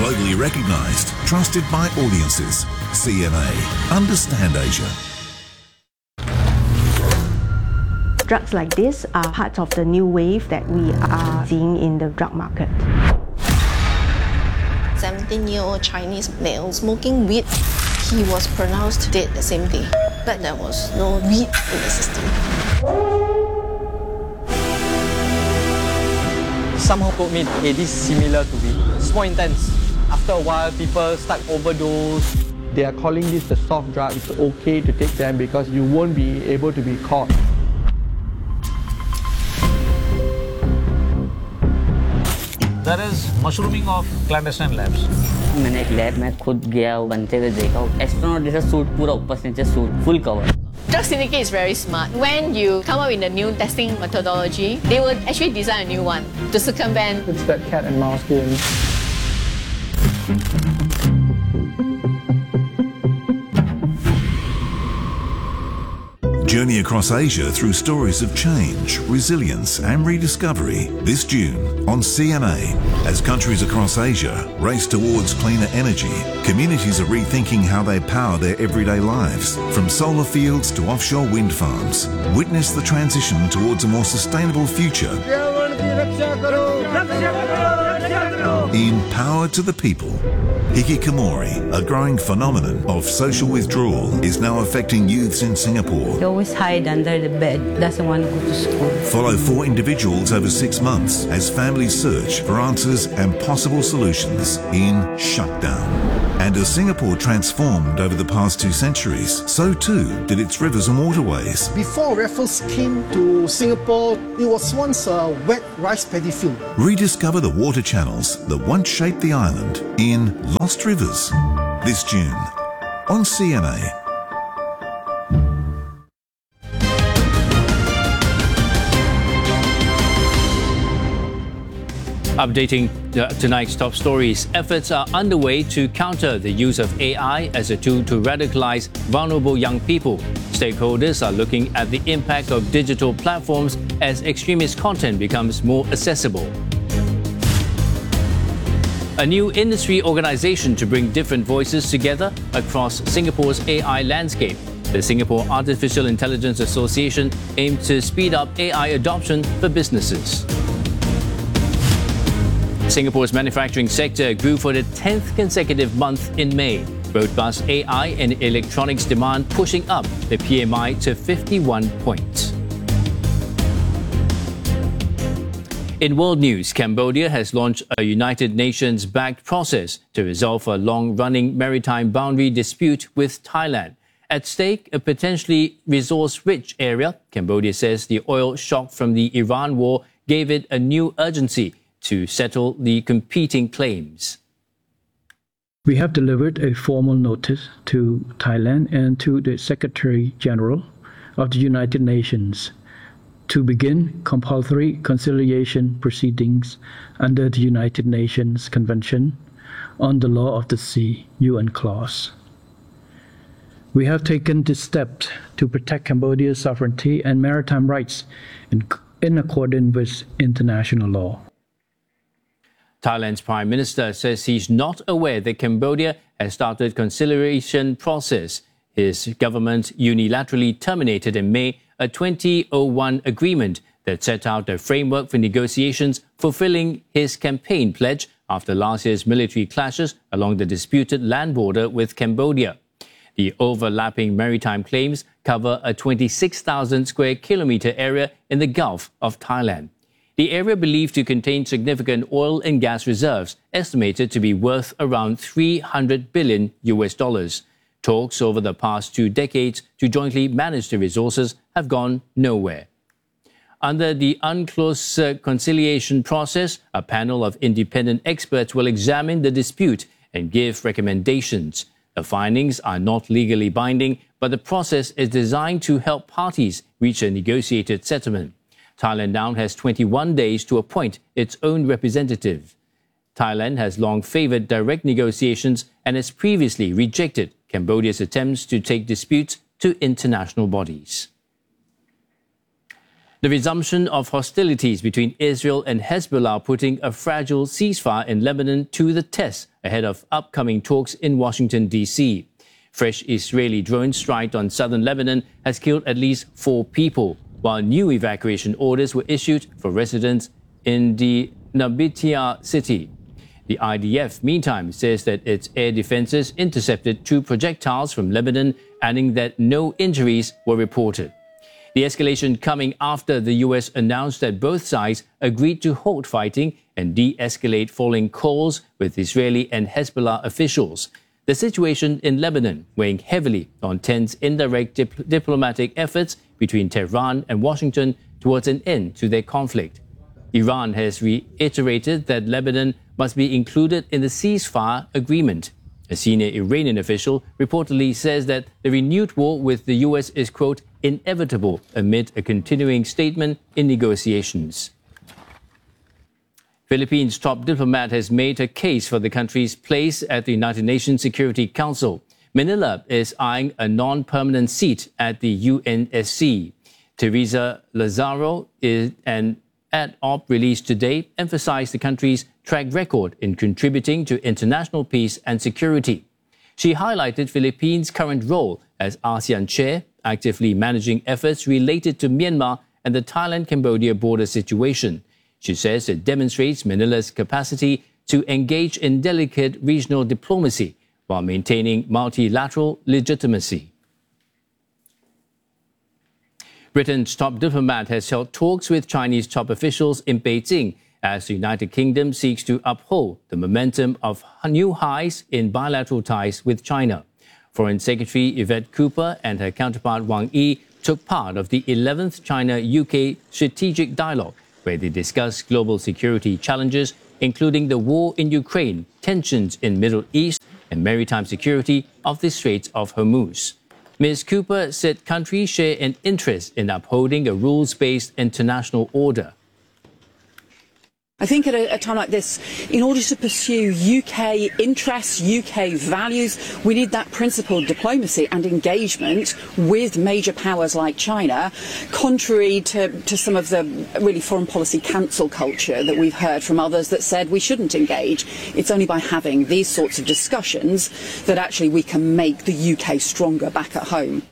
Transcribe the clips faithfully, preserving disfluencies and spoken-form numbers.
Globally recognised, trusted by audiences. C M A. Understand Asia. Drugs like this are part of the new wave that we are seeing in the drug market. seventeen-year-old Chinese male smoking weed. He was pronounced dead the same day, but there was no weed in the system. Somehow told me, hey, this is similar to weed. It's more intense. After a while, people start overdose. They are calling this the soft drug. It's okay to take them because you won't be able to be caught. There is mushrooming of clandestine labs. मैंने एक lab में खुद गया बनते हुए देखा astronaut जैसा suit पूरा ऊपर से नीचे suit full cover. Drug syndicate is very smart. When you come up with a new testing methodology, they will actually design a new one to circumvent. It's that cat and mouse game. Journey across Asia through stories of change, resilience and rediscovery this June on C M A. As countries across Asia race towards cleaner energy, communities are rethinking how they power their everyday lives. From solar fields to offshore wind farms, witness the transition towards a more sustainable future. In Power to the People. Hikikomori, a growing phenomenon of social withdrawal, is now affecting youths in Singapore. He always hide under the bed, doesn't want to go to school. Follow four individuals over six months as families search for answers and possible solutions in Shutdown. And as Singapore transformed over the past two centuries, so too did its rivers and waterways. Before Raffles came to Singapore, it was once a wet rice paddy field. Rediscover the water channels that once shaped the island in Lost Rivers this June on C M A. Updating the, tonight's top stories, efforts are underway to counter the use of A I as a tool to radicalize vulnerable young people. Stakeholders are looking at the impact of digital platforms as extremist content becomes more accessible. A new industry organization to bring different voices together across Singapore's A I landscape. The Singapore Artificial Intelligence Association aims to speed up A I adoption for businesses. Singapore's manufacturing sector grew for the tenth consecutive month in May. Robust A I and electronics demand pushing up the P M I to fifty-one points. In world news, Cambodia has launched a United Nations-backed process to resolve a long-running maritime boundary dispute with Thailand. At stake, a potentially resource-rich area, Cambodia says the oil shock from the Iran war gave it a new urgency to settle the competing claims. We have delivered a formal notice to Thailand and to the Secretary General of the United Nations to begin compulsory conciliation proceedings under the United Nations Convention on the Law of the Sea, U N clause. We have taken this step to protect Cambodia's sovereignty and maritime rights in, in accordance with international law. Thailand's Prime Minister says he's not aware that Cambodia has started conciliation process. His government unilaterally terminated in May a twenty oh one agreement that set out a framework for negotiations, fulfilling his campaign pledge after last year's military clashes along the disputed land border with Cambodia. The overlapping maritime claims cover a twenty-six thousand square kilometre area in the Gulf of Thailand. The area believed to contain significant oil and gas reserves, estimated to be worth around three hundred billion U S dollars. Talks over the past two decades to jointly manage the resources have gone nowhere. Under the UNCLOS conciliation process, a panel of independent experts will examine the dispute and give recommendations. The findings are not legally binding, but the process is designed to help parties reach a negotiated settlement. Thailand now has twenty-one days to appoint its own representative. Thailand has long favoured direct negotiations and has previously rejected Cambodia's attempts to take disputes to international bodies. The resumption of hostilities between Israel and Hezbollah putting a fragile ceasefire in Lebanon to the test ahead of upcoming talks in Washington, D C. Fresh Israeli drone strike on southern Lebanon has killed at least four people, while new evacuation orders were issued for residents in the Nabatea city. The I D F, meantime, says that its air defenses intercepted two projectiles from Lebanon, adding that no injuries were reported. The escalation coming after the U S announced that both sides agreed to halt fighting and de-escalate following calls with Israeli and Hezbollah officials. The situation in Lebanon weighing heavily on tense indirect dip- diplomatic efforts between Tehran and Washington towards an end to their conflict. Iran has reiterated that Lebanon must be included in the ceasefire agreement. A senior Iranian official reportedly says that the renewed war with the U S is, quote, inevitable amid a continuing statement in negotiations. Philippines' top diplomat has made a case for the country's place at the United Nations Security Council. Manila is eyeing a non-permanent seat at the U N S C. Teresa Lazaro, is an ad-op released today, emphasized the country's track record in contributing to international peace and security. She highlighted Philippines' current role as ASEAN chair, actively managing efforts related to Myanmar and the Thailand-Cambodia border situation. She says it demonstrates Manila's capacity to engage in delicate regional diplomacy while maintaining multilateral legitimacy. Britain's top diplomat has held talks with Chinese top officials in Beijing as the United Kingdom seeks to uphold the momentum of new highs in bilateral ties with China. Foreign Secretary Yvette Cooper and her counterpart Wang Yi took part of the eleventh China-U K Strategic Dialogue, where they discussed global security challenges, including the war in Ukraine, tensions in Middle East, and maritime security of the Straits of Hormuz. Miz Cooper said countries share an interest in upholding a rules-based international order. I think at a, a time like this, in order to pursue U K interests, U K values, we need that principled diplomacy and engagement with major powers like China, contrary to, to some of the really foreign policy cancel culture that we've heard from others that said we shouldn't engage. It's only by having these sorts of discussions that actually we can make the U K stronger back at home.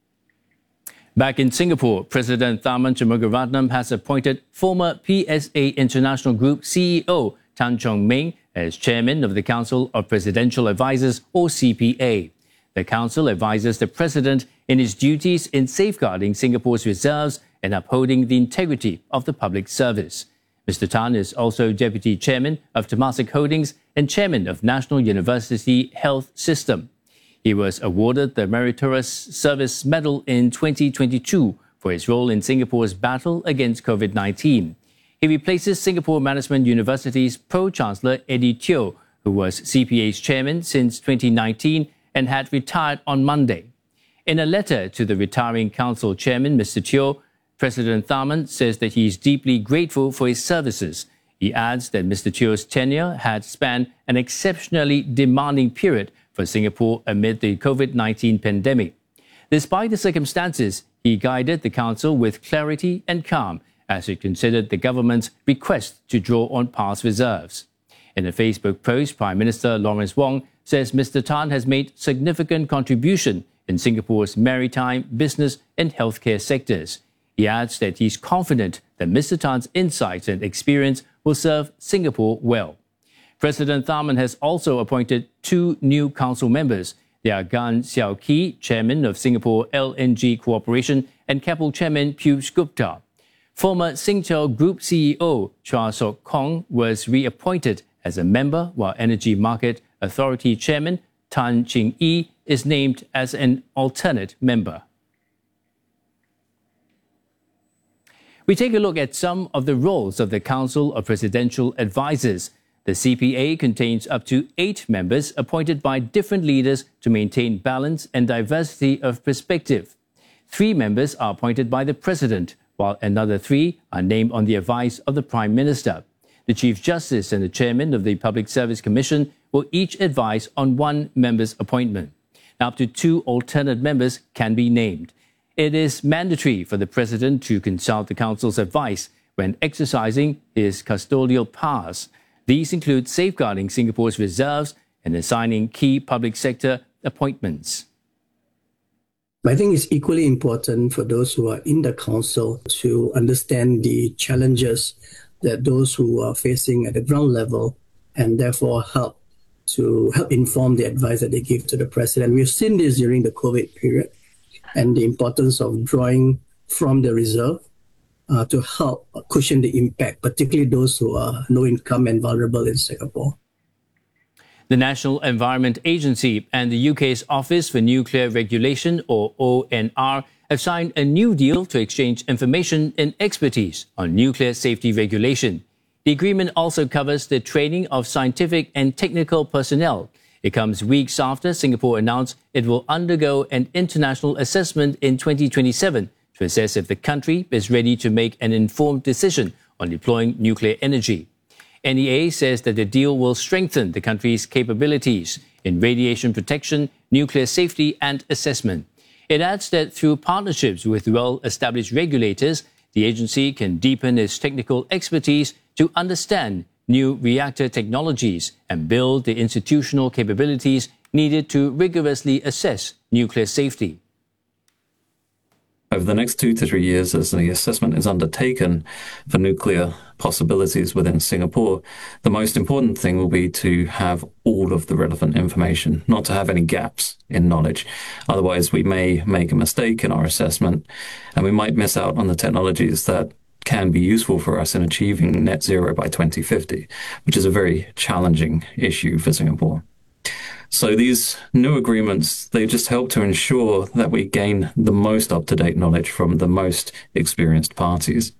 Back in Singapore, President Tharman Shanmugaratnam has appointed former P S A International Group C E O Tan Chong Meng as chairman of the Council of Presidential Advisers, or C P A. The council advises the president in his duties in safeguarding Singapore's reserves and upholding the integrity of the public service. Mister Tan is also deputy chairman of Temasek Holdings and chairman of National University Health System. He was awarded the Meritorious Service Medal in twenty twenty-two for his role in Singapore's battle against COVID nineteen. He replaces Singapore Management University's Pro-Chancellor Eddie Teo, who was C P A's chairman since twenty nineteen and had retired on Monday. In a letter to the retiring council chairman, Mister Teo, President Tharman says that he is deeply grateful for his services. He adds that Mister Teo's tenure had spanned an exceptionally demanding period for Singapore amid the COVID nineteen pandemic. Despite the circumstances, he guided the council with clarity and calm as it considered the government's request to draw on past reserves. In a Facebook post, Prime Minister Lawrence Wong says Mister Tan has made significant contribution in Singapore's maritime, business and healthcare sectors. He adds that he's confident that Mister Tan's insights and experience will serve Singapore well. President Tharman has also appointed two new council members. They are Gan Xiao Ki, chairman of Singapore L N G Corporation, and Keppel chairman Piyush Gupta. Former Singtel Group C E O Chua Sok Kong was reappointed as a member, while Energy Market Authority chairman Tan Ching Yi is named as an alternate member. We take a look at some of the roles of the Council of Presidential Advisers. The C P A contains up to eight members appointed by different leaders to maintain balance and diversity of perspective. Three members are appointed by the President, while another three are named on the advice of the Prime Minister. The Chief Justice and the Chairman of the Public Service Commission will each advise on one member's appointment. Now, up to two alternate members can be named. It is mandatory for the President to consult the Council's advice when exercising his custodial powers. These include safeguarding Singapore's reserves and assigning key public sector appointments. I think it's equally important for those who are in the council to understand the challenges that those who are facing at the ground level, and therefore help to help inform the advice that they give to the president. We've seen this during the COVID period, and the importance of drawing from the reserve uh, to help cushion the impact, particularly those who are low income and vulnerable in Singapore. The National Environment Agency and the U K's Office for Nuclear Regulation, or O N R, have signed a new deal to exchange information and expertise on nuclear safety regulation. The agreement also covers the training of scientific and technical personnel. It comes weeks after Singapore announced it will undergo an international assessment in twenty twenty-seven to assess if the country is ready to make an informed decision on deploying nuclear energy. N E A says that the deal will strengthen the country's capabilities in radiation protection, nuclear safety and assessment. It adds that through partnerships with well-established regulators, the agency can deepen its technical expertise to understand new reactor technologies and build the institutional capabilities needed to rigorously assess nuclear safety. Over the next two to three years, as the assessment is undertaken for nuclear possibilities within Singapore, the most important thing will be to have all of the relevant information, not to have any gaps in knowledge. Otherwise, we may make a mistake in our assessment, and we might miss out on the technologies that can be useful for us in achieving net zero by twenty fifty, which is a very challenging issue for Singapore. So these new agreements, they just help to ensure that we gain the most up-to-date knowledge from the most experienced parties.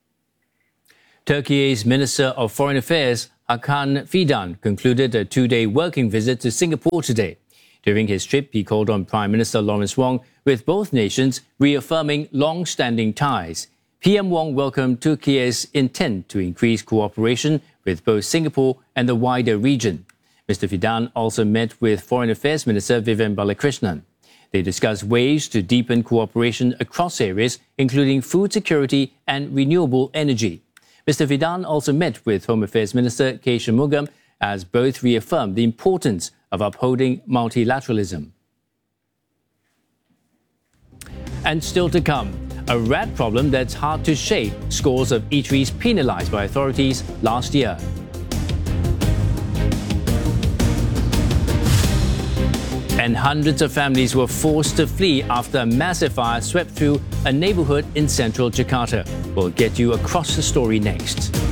Turkey's Minister of Foreign Affairs, Hakan Fidan, concluded a two-day working visit to Singapore today. During his trip, he called on Prime Minister Lawrence Wong, with both nations reaffirming long-standing ties. P M Wong welcomed Turkey's intent to increase cooperation with both Singapore and the wider region. Mister Fidan also met with Foreign Affairs Minister Vivian Balakrishnan. They discussed ways to deepen cooperation across areas, including food security and renewable energy. Mister Fidan also met with Home Affairs Minister K. Shanmugam, as both reaffirmed the importance of upholding multilateralism. And still to come, a rat problem that's hard to shake, scores of eateries penalized by authorities last year. And hundreds of families were forced to flee after a massive fire swept through a neighborhood in central Jakarta. We'll get you across the story next.